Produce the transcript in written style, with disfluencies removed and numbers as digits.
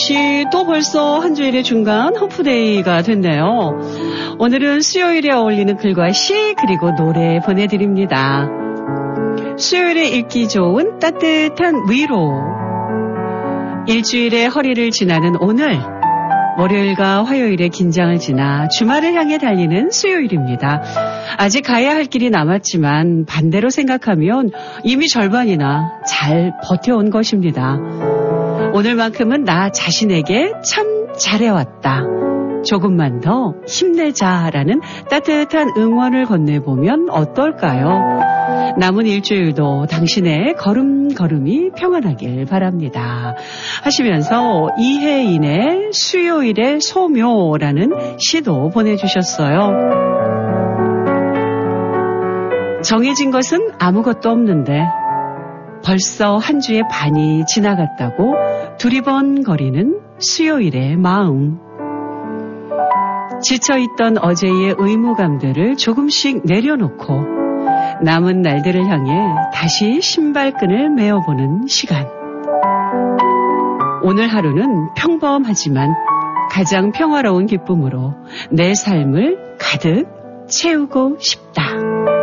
역시 또 벌써 한 주일의 중간 허프데이가 됐네요. 오늘은 수요일에 어울리는 글과 시 그리고 노래 보내드립니다. 수요일에 읽기 좋은 따뜻한 위로. 일주일의 허리를 지나는 오늘, 월요일과 화요일의 긴장을 지나 주말을 향해 달리는 수요일입니다. 아직 가야 할 길이 남았지만 반대로 생각하면 이미 절반이나 잘 버텨온 것입니다. 오늘만큼은 나 자신에게 참 잘해왔다. 조금만 더 힘내자라는 따뜻한 응원을 건네보면 어떨까요? 남은 일주일도 당신의 걸음걸음이 평안하길 바랍니다. 하시면서 이혜인의 수요일의 소묘라는 시도 보내주셨어요. 정해진 것은 아무것도 없는데 벌써 한 주의 반이 지나갔다고 두리번거리는 수요일의 마음. 지쳐있던 어제의 의무감들을 조금씩 내려놓고 남은 날들을 향해 다시 신발끈을 메어보는 시간. 오늘 하루는 평범하지만 가장 평화로운 기쁨으로 내 삶을 가득 채우고 싶다.